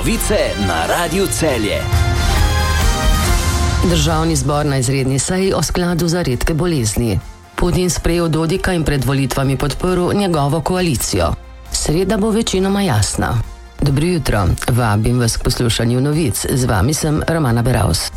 Novice na Radiu Celje. Državni zbor na izredni seji o skladu za redke bolezni. Putin sprejel Dodika in pred volitvami podprl njegovo koalicijo. Sreda bo večinoma jasna. Dobro jutro, vabim vas k poslušanju novic. Z vami sem Romana Beravs.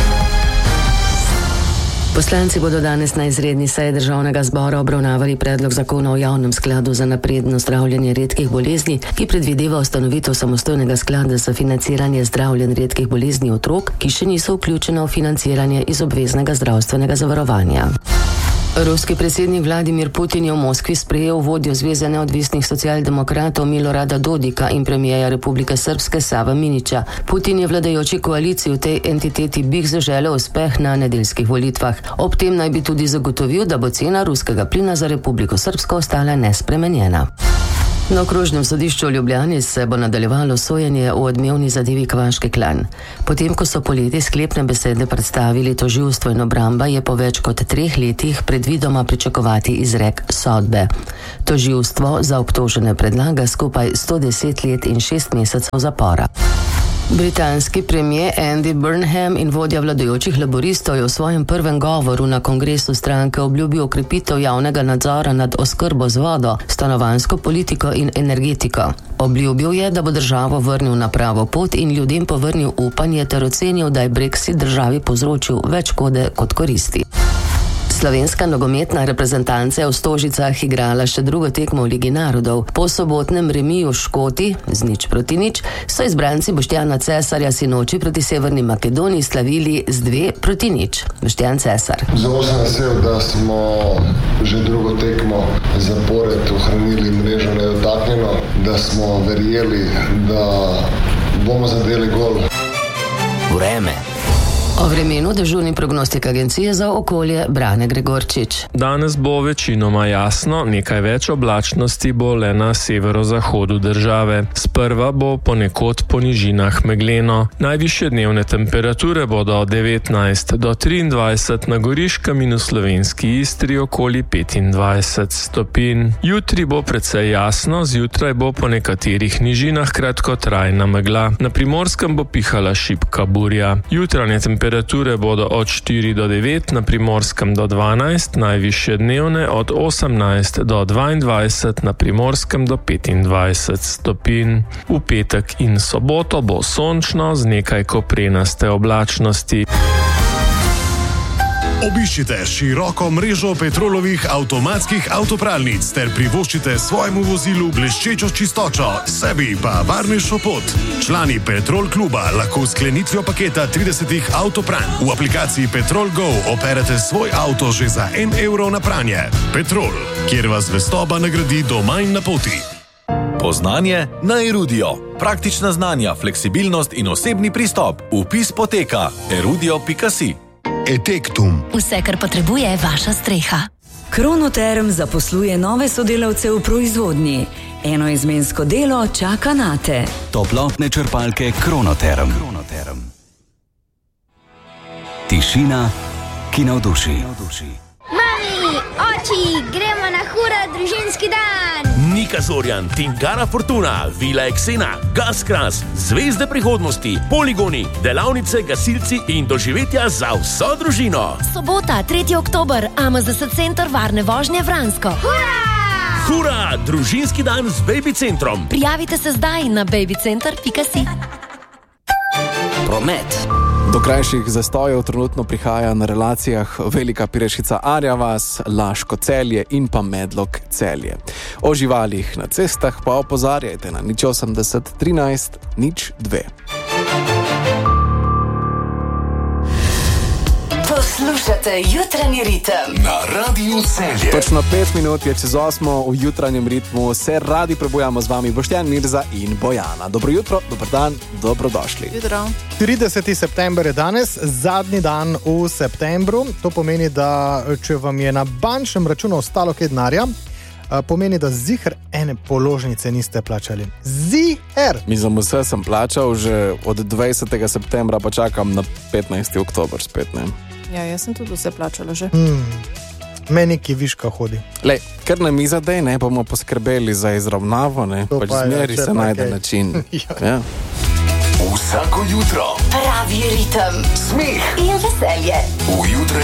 Poslanci bodo danes na izredni seji Državnega zbora obravnavali predlog zakona o javnem skladu za napredno zdravljenje redkih bolezni, ki predvideva ustanovitev samostojnega sklada za financiranje zdravljenj redkih bolezni otrok, ki še niso vključene v financiranje iz obveznega zdravstvenega zavarovanja. Ruski predsednik Vladimir Putin je v Moskvi sprejel vodjo Zveze neodvisnih socialdemokratov Milorada Dodika in premijerja Republike Srpske Sava Minića. Putin je vladajoči koaliciji v tej entiteti BiH zaželel uspeh na nedeljskih volitvah. Ob tem naj bi tudi zagotovil, da bo cena ruskega plina za Republiko Srpsko ostala nespremenjena. Na okrožnem sodišču v Ljubljani se bo nadaljevalo sojenje v odmevni zadevi Kavaški klan. Potem, ko so poleti sklepne besede predstavili tožilstvo in obramba, je po več kot 3 letih predvidoma pričakovati izrek sodbe. Tožilstvo za obtožene predlaga skupaj 110 let in 6 mesecev zapora. Britanski premier Andy Burnham in vodja vladajočih laboristov je v svojem prvem govoru na kongresu stranke obljubil okrepitev javnega nadzora nad oskrbo z vodo, stanovanjsko politiko in energetiko. Obljubil je, da bo državo vrnil na pravo pot in ljudem povrnil upanje ter ocenil, da je Brexit državi povzročil več škode kot koristi. Slovenska nogometna reprezentanca je v Stožicah igrala še drugo tekmo v Ligi narodov. Po sobotnem remiju Škoti z 0-0 so izbranci Boštjana Cesarja sinoči proti Severni Makedoniji slavili z 2-0. Boštjan Cesar. Zelo sem vesel, da smo že drugo tekmo zapored ohranili mrežo nedotaknjeno, da smo verjeli, da bomo zadeli gol. Vreme. O vremenu dežurni prognostik agencije za okolje Brane Gregorčič. Danes bo večinoma jasno, nekaj več oblačnosti bo le na severozahodu države. Sprva bo ponekod po nižinah megleno. Najvišje dnevne temperature bodo od 19 do 23, na Goriškem in v slovenski Istri okoli 25 stopinj. Jutri bo precej jasno, zjutraj bo po nekaterih nižinah kratkotrajna megla. Na Primorskem bo pihala šibka burja. Jutranje temperature bodo od 4 do 9, na Primorskem do 12, najvišje dnevne od 18 do 22, na Primorskem do 25 stopinj. V petek in soboto bo sončno z nekaj koprenaste oblačnosti. Obiščite široko mrežo Petrolovih avtomatskih avtopralnic ter privoščite svojemu vozilu bleščečo čistočo, sebi pa varnejšo pot. Člani Petrol kluba lahko s sklenitvijo paketa 30 avtopranj v aplikaciji Petrol Go operete svoj avto že za 1 evro na pranje. Petrol, kjer vas zvestoba nagradi doma in na poti. Poznanje na Erudio. Praktična znanja, fleksibilnost in osebni pristop. Vpis poteka erudio.si. Etektum. Vse, kar potrebuje vaša streha. Kronoterm zaposluje nove sodelavce v proizvodnji. Enoizmensko delo čaka nate. Toplotne črpalke Kronoterm. Tišina, ki navduši. Mami, oči, gremo na hura družinski dan! Nika Zorjan, Tingara Fortuna, Vila Eksena, Gaskras, Zvezde prihodnosti, poligoni, delavnice, gasilci in doživetja za vso družino. Sobota, 3. oktober, AMZS Center Varne vožnje Vransko. Hura! Hura, družinski dan z Baby Centrom. Prijavite se zdaj na babycenter.si. Promet. Do krajših zastojev trenutno prihaja na relacijah Velika Pirešica Arja vas, Laško Celje in pa Medlog Celje. O živalih na cestah pa opozarjajte na 080 13 02. Poslušate jutranji ritem na Radiu Celje. Točno 5 minut je čez 8 v jutranjem ritmu, se radi prebujamo z vami Boštjan, Mirza in Bojana. Dobro jutro, dober dan, dobrodošli. Jutro. 30. september je danes, zadnji dan v septembru. To pomeni, da če vam je na bančnem računu ostalo kaj denarja, pomeni, da ziher ene položnice niste plačali. Ziher! Mislim, vse sem plačal že od 20. septembra, pa čakam na 15. oktober spet, ne? Ja, jaz sem tudi vse plačala že. Meni, ki viška hodi. Lej, ker nam izadej, ne, bomo poskrbeli za izravnavo, ne, pač zmeri se najde način. Ja. Vsako jutro. Pravi ritem. Smeh. In veselje. V jutra